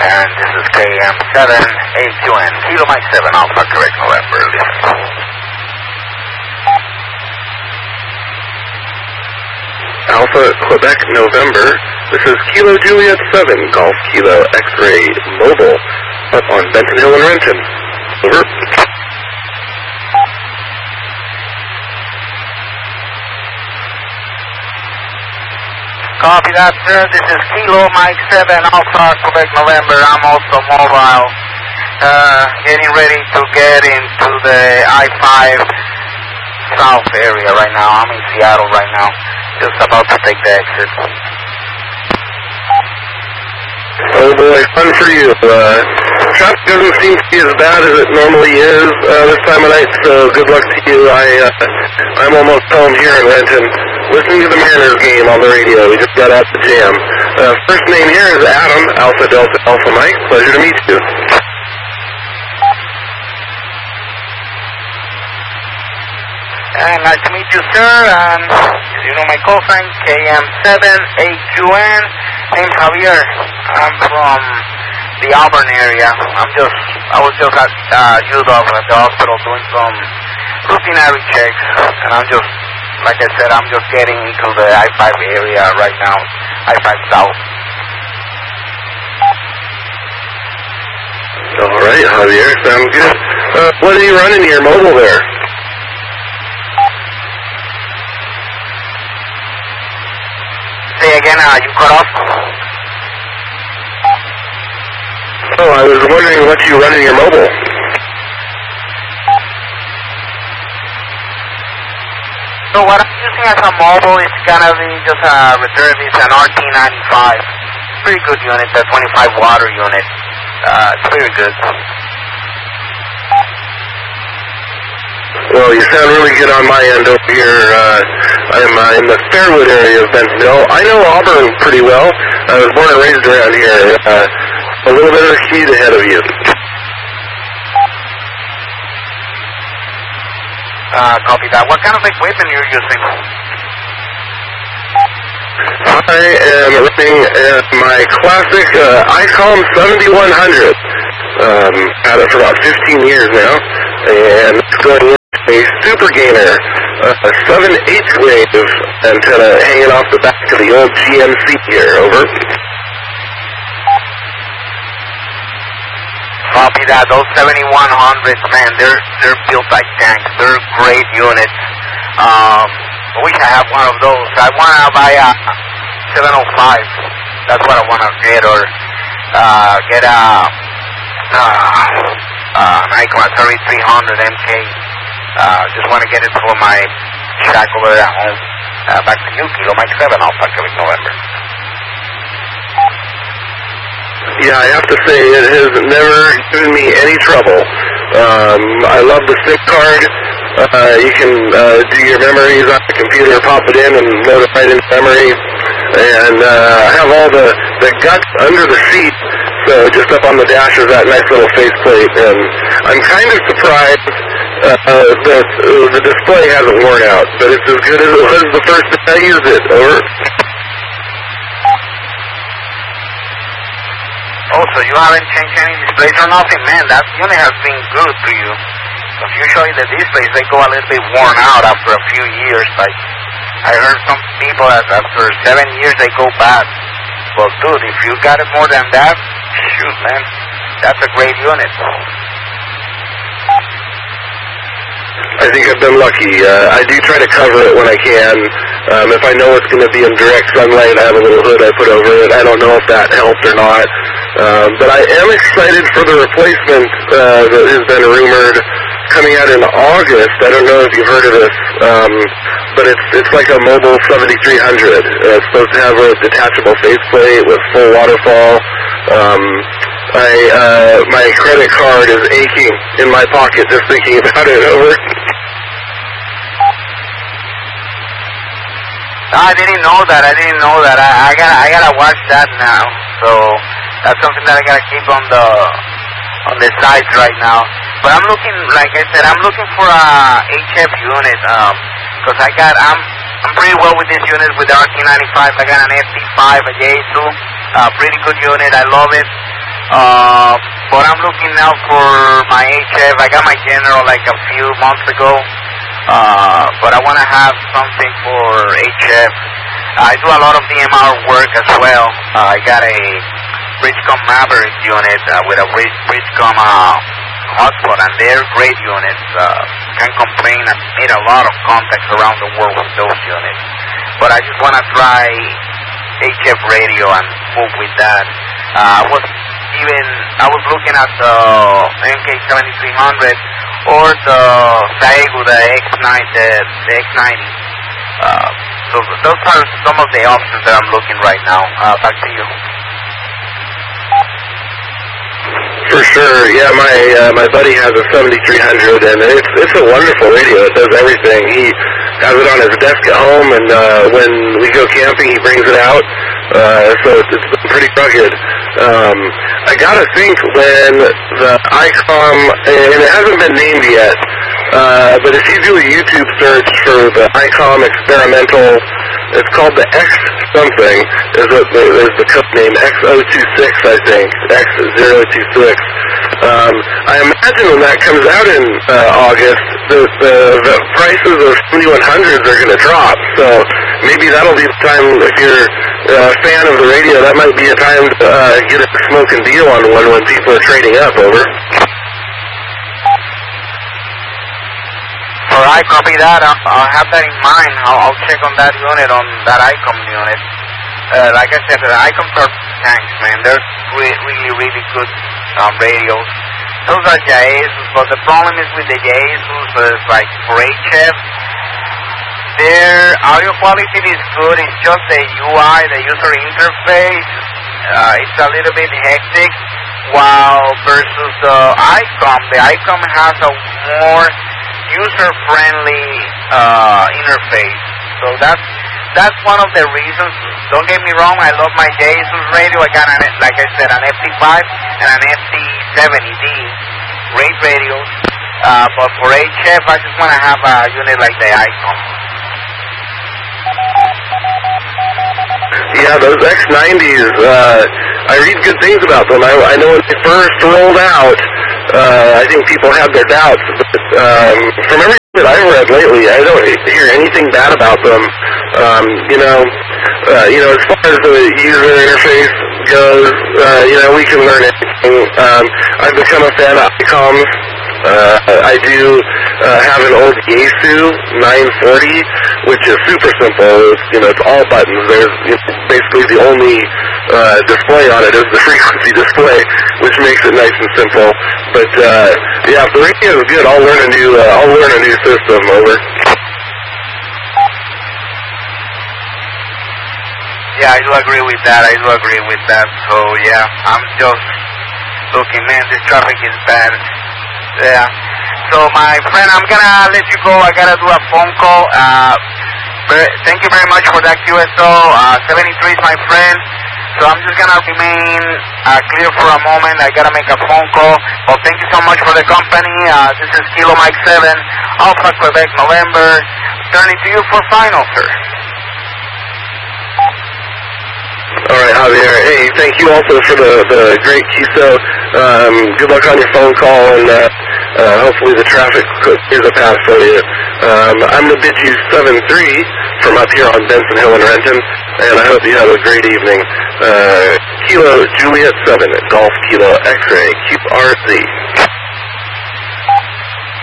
And this is KM7AQN, Kilo Mike 7, Alpha, correct, November, listen. Alpha, Quebec, November. This is Kilo Juliet 7, Golf Kilo X-Ray Mobile, up on Benton Hill and Renton. Over. Copy that, sir. This is Kilo Mike 7, Alpha, Quebec, November. I'm also mobile. Getting ready to get into the I-5 South area right now. I'm in Seattle right now. Just about to take the exit. Oh boy, fun for you. Traffic doesn't seem to be as bad as it normally is this time of night, so good luck to you. I'm almost home here in Renton, listening to the Mariners game on the radio. We just got out the jam. First name here is Adam, Alpha Delta Alpha Mike. Pleasure to meet you. Nice to meet you, sir. You know my call sign, KM7AQN. Name's Javier. I'm from the Auburn area. I was just at UW at the hospital doing some routinary checks, and like I said, I'm just getting into the I-5 area right now, I-5 South. All right, Javier, sounds good. What are you running your mobile there? Say again, you cut off? Oh, I was wondering what you run in your mobile. So what I'm using as a mobile is gonna be just a reserve. It's an RT95. Pretty good unit, the 25 water unit. It's very good. Well, you sound really good on my end over here. I'm in the Fairwood area of Benton Hill. I know Auburn pretty well. I was born and raised around here. A little bit of a commute ahead of you. Copy that. What kind of equipment you're using? I am running my classic ICOM 7100. Had it for about 15 years now, and it's going in a Super Gainer, a 7/8 wave antenna hanging off the back of the old GMC here. Over. Copy that. Those 7100s, man, they're built like tanks. They're great units. I wish I had one of those. I want to buy a 705. That's what I want to get, or get an Icon 3300 MK. Just want to get it for my shack over there at home. Back to you, Kilo Mike 7, Alpha, Quebec, November. Yeah, I have to say it has never given me any trouble. I love the SIM card. You can do your memories on the computer, pop it in, and load it right into memory. And I have all the guts under the seat, so just up on the dash is that nice little faceplate. And I'm kind of surprised that the display hasn't worn out, but it's as good as it was the first time I used it. Over. Oh, so you haven't changed any displays or nothing? Man, that unit has been good to you. Because usually the displays, they go a little bit worn out after a few years. Like, I heard some people that after 7 years they go bad. Well, dude, if you got it more than that, shoot, man, that's a great unit. I think I've been lucky. I do try to cover it when I can. If I know it's going to be in direct sunlight, I have a little hood I put over it. I don't know if that helped or not. But I am excited for the replacement that has been rumored coming out in August. I don't know if you've heard of this, but it's like a mobile 7300. It's supposed to have a detachable faceplate with full waterfall. My credit card is aching in my pocket just thinking about it. Over. I didn't know that. I gotta watch that now. So that's something that I gotta keep on the sides right now. But I'm looking, like I said, I'm looking for a HF unit. Because I'm pretty well with this unit with the RT95. I got an FT5, a J2, pretty good unit. I love it. But I'm looking now for my HF. I got my General like a few months ago, but I want to have something for HF. I do a lot of DMR work as well. I got a Bridgecom Maverick unit with a Bridgecom hotspot, and they're great units. Can't complain. I made a lot of contacts around the world with those units. But I just want to try HF radio and move with that. I was looking at the MK7300 or the Daegu, the X90. So those are some of the options that I'm looking right now. Back to you. For sure, yeah. My buddy has a 7300, and it's a wonderful radio. It does everything. He has it on his desk at home, and when we go camping, he brings it out. So it's been pretty rugged. I gotta think when the ICOM, and it hasn't been named yet, but if you do a YouTube search for the ICOM experimental, it's called the X something, is the code name, X026, I think, X026. I imagine when that comes out in August, the prices of 7100s are going to drop, so maybe that'll be the time, if you're a fan of the radio, that might be a time to get a smoking deal on one when people are trading up, over. Alright, copy that. I'll have that in mind. I'll check on that unit, on that ICOM unit. Like I said, the ICOMs are tanks, man. They're really good radios. Those are Yaesus, but the problem is with the Yaesus, like for HF, their audio quality is good. It's just the UI, the user interface. It's a little bit hectic. While versus the ICOM has a more user-friendly interface. So that's one of the reasons. Don't get me wrong, I love my Yaesus radio. I got, like I said, an FT5 and an FT70D. Great radios. But for HF, I just want to have a unit like the ICOM. Yeah, those X90s, I read good things about them. I know when they first rolled out, I think people had their doubts, but from everything that I've read lately, I don't hear anything bad about them. As far as the user interface goes, we can learn anything. I've become a fan of ICOMs. I do have an old Yaesu 940, which is super simple. It's all buttons. There's basically the only display on it is the frequency display, which makes it nice and simple. But yeah, if the radio is good, I'll learn a new system. Over. Yeah, I do agree with that. So yeah, I'm just looking, man, this traffic is bad. Yeah. So my friend, I'm gonna let you go. I gotta do a phone call. Thank you very much for that QSO. 73 is my friend. So I'm just gonna remain clear for a moment. I gotta make a phone call. Well, thank you so much for the company. This is Kilo Mike 7, Alpha Quebec November. Turning to you for final, sir. All right, Javier. Hey, thank you also for the great QSO. Good luck on your phone call, and hopefully the traffic clears the path for you. I'm going to bid you 7-3 from up here on Benson Hill in Renton, and I hope you have a great evening. Kilo Juliet 7, Golf Kilo X-Ray, QRZ.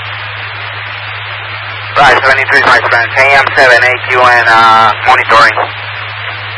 Right, 73 is my friend. AM7 AQN monitoring.